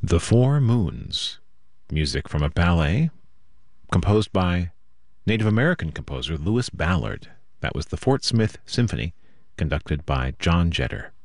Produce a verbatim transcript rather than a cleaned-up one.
The Four Moons, music from a ballet composed by Native American composer Lewis Ballard. That was the Fort Smith Symphony, conducted by John Jetter.